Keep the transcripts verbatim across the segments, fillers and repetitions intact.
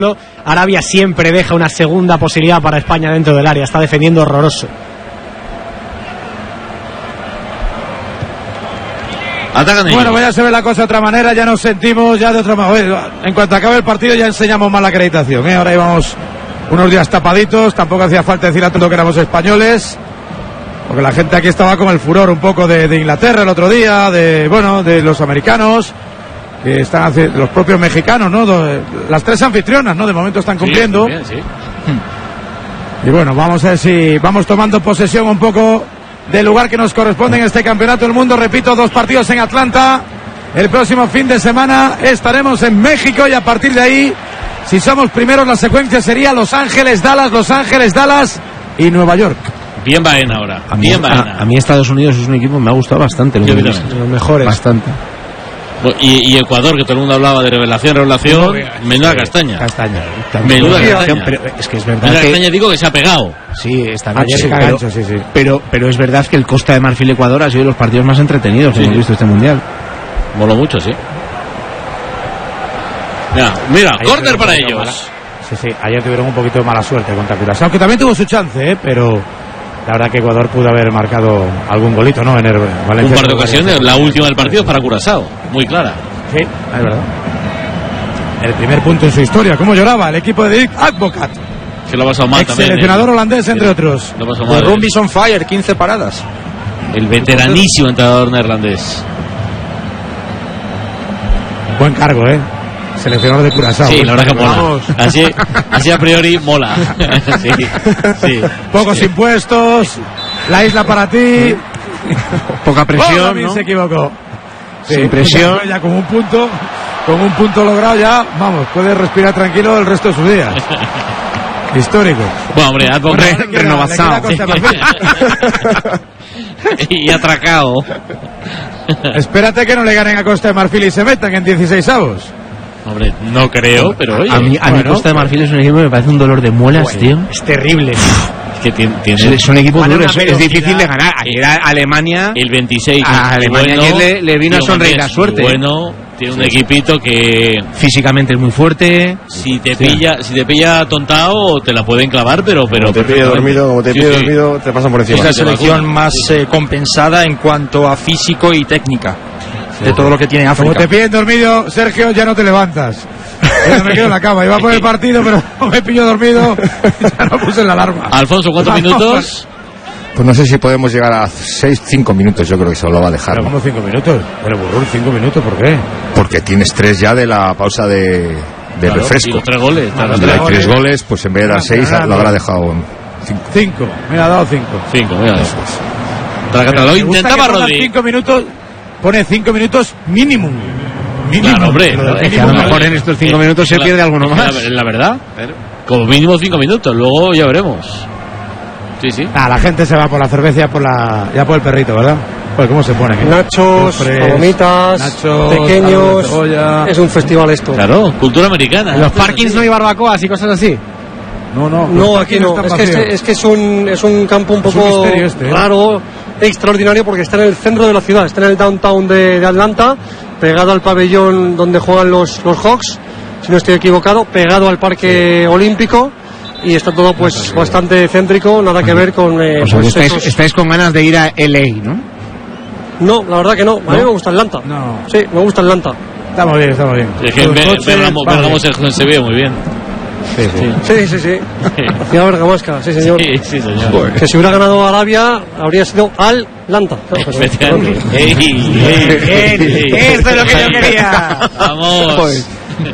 Arabia siempre deja una segunda posibilidad para España dentro del área, está defendiendo horroroso. Bueno, pues ya se ve la cosa de otra manera, ya nos sentimos ya de otra manera. En cuanto acabe el partido ya enseñamos más la acreditación, ¿eh? Ahora íbamos unos días tapaditos, tampoco hacía falta decir a todo que éramos españoles, porque la gente aquí estaba con el furor un poco de, de Inglaterra el otro día, de bueno, de los americanos, que están haciendo, los propios mexicanos, ¿no? Las tres anfitrionas, ¿no? De momento están cumpliendo. Sí, bien, sí. Y bueno, vamos a ver si vamos tomando posesión un poco del lugar que nos corresponde en este campeonato del mundo. Repito, dos partidos en Atlanta. El próximo fin de semana estaremos en México y a partir de ahí, si somos primeros, la secuencia sería Los Ángeles, Dallas, Los Ángeles, Dallas y Nueva York. Bien Baena ahora. A mí, Bien Baena. A, a mí Estados Unidos es un equipo que me ha gustado bastante. Yo Los, también. Los mejores. Bastante. Y, y Ecuador, que todo el mundo hablaba de revelación, revelación. Menuda castaña. Castaña. Menuda castaña. Pero es que es verdad Menuda que... castaña, digo que se ha pegado. Sí, está Ah, bien. sí, pero, gancho, sí, sí. Pero, pero es verdad que el Costa de Marfil-Ecuador ha sido de los partidos más entretenidos que Sí. hemos visto este mundial. Moló mucho, sí. Mira, mira, Ayer córner tuvieron para un poquito ellos. mala- Sí, sí, ayer tuvieron un poquito de mala suerte contra Curazao, aunque también tuvo su chance, ¿eh? Pero la verdad que Ecuador pudo haber marcado algún golito, ¿no? En el Valencia. Un par de ocasiones, la última del partido es para Curazao. Muy clara. Sí, es verdad. El primer punto en su historia. ¿Cómo lloraba el equipo de Dick Advocat? Se lo ha pasado mal Ex también. seleccionador el- holandés, entre otros. Lo ha pasado Pues mal. Rumbies on fire, quince paradas. El veteranísimo entrenador neerlandés. Buen cargo, ¿eh? Seleccionador de Curazao. Sí, Buen la verdad que cargo. mola. Vamos. Así, así a priori mola. Sí, sí. Pocos impuestos, la isla para ti. Poca Oh, presión, también ¿no? se equivocó. Sí, Sin presión. Ya con un punto, con un punto logrado ya, vamos, puede respirar tranquilo el resto de sus días. Histórico. Bueno, hombre, haz con Re- renovación. Le queda Costa de Marfil. y atracado. Espérate que no le ganen a Costa de Marfil y se metan en dieciséis avos. Hombre, no creo, pero oye. A mí, a mí bueno. Costa de Marfil es un equipo que me parece un dolor de muelas, tío. Es terrible. Es que tiene, tiene Es, es un equipo Van a duro, una es, es velocidad. difícil de ganar. Ayer a Alemania, el veintiséis. a Alemania bueno, ayer le, le vino a tío, sonreír la es suerte. Bueno, tiene un equipito que Físicamente es muy fuerte. si te Sí. pilla, si te pilla tontado te la pueden clavar, pero pero Como te pille dormido, como te Sí, pille sí. dormido, te pasan por Es encima. la selección más eh, compensada en cuanto a físico y técnica de todo lo que tiene Como África. te piden dormido, Sergio, ya no te levantas. Ya me quedo en la cama, iba por el partido, pero me pillo dormido, ya no puse la alarma. Alfonso, ¿cuántos Vamos. minutos? Pues no sé si podemos llegar a seis, cinco minutos, yo creo que se lo va a dejar. Pero ¿no? como cinco minutos, pero burrón, cinco minutos, ¿por qué? Porque tienes tres ya de la pausa de, de Claro, y refresco. los tres goles. Ah, Claro, Y tres hay goles. tres goles, pues en vez de dar Ah, seis, claro. lo habrá dejado en cinco. Cinco, me ha dado cinco. Cinco, mira. Eso es. Tracata, lo Me gusta intentaba que pongan Rodri. cinco minutos, pone cinco minutos mínimo. Mínimo. Claro, hombre. Lo del Es Es que a mínimo lo vale. mejor en estos cinco Eh, minutos se la- pierde alguno la- más. La, verdad, como mínimo cinco minutos, luego ya veremos. Sí, sí. Ah, la gente se va por la cerveza, ya por, la, ya por el perrito, ¿verdad? Pues cómo se pone aquí. Nachos, Cofres, palomitas, nachos, pequeños. algo de cebolla. Es un festival esto. Claro, cultura americana. En los parkings no hay barbacoas y cosas así. No, no, No, los aquí parques no. están Es que, vacíos. este- es que es un, es un campo un Es un poco misterio este, ¿eh? raro, extraordinario, porque está en el centro de la ciudad, está en el downtown de, de Atlanta, pegado al pabellón donde juegan los, los Hawks, si no estoy equivocado, pegado al parque olímpico, y está todo pues bastante céntrico, nada que ver con... eh, O sea, que pues, estáis, esos- estáis con ganas de ir a L A, ¿no? No, la verdad que no. A mí me gusta Atlanta. No. Sí, me gusta Atlanta. Estamos bien, estamos bien. Es que en Los Ber- coches, Bérgamo, vamos Bérgamo bien. se, se ve muy bien. Sí, sí. Sí, sí, sí. Hacia Bergamasca, sí, señor. Sí, sí, señor. Que si hubiera ganado Arabia, habría sido Atlanta. Efectivamente. ¡Ey, ey, ey! Esto es lo que yo quería. Vamos.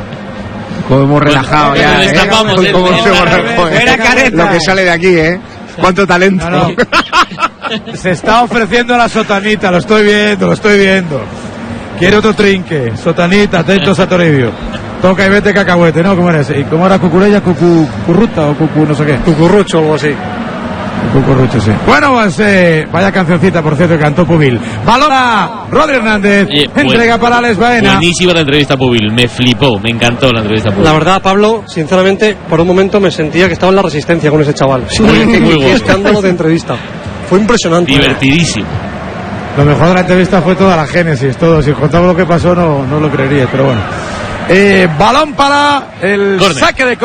Como hemos relajado Bueno, ya, nos ¿eh? escapamos, Como ¿eh? hemos Era relajado, ¿eh? era careta. Lo que sale de aquí, ¿eh? Cuánto talento. No, no. Se está ofreciendo la sotanita, lo estoy viendo, lo estoy viendo. Quiere otro trinque, sotanita, atentos a Toribio. Toca y vete cacahuete, ¿no? ¿Cómo era ese? ¿Y cómo era cucurella? Cucu, curruta o cucu no sé qué. Cucurrucho o algo así. Cucurrucho, sí. Bueno, pues eh, vaya cancioncita, por cierto, que cantó Pubil. Valora Rodri Hernández, Oye, entrega buen- para Alex Baena. Buenísima la entrevista a Pubil, me flipó, me encantó la entrevista a Pubil. La verdad, Pablo, sinceramente, por un momento me sentía que estaba en la resistencia con ese chaval. Muy- muy Qué bueno. escándalo de entrevista. Fue impresionante. Divertidísimo. Lo mejor de la entrevista fue toda la génesis, todo. Si contamos lo que pasó, no, no lo creeríais, pero bueno. Eh, balón para el Córner. saque de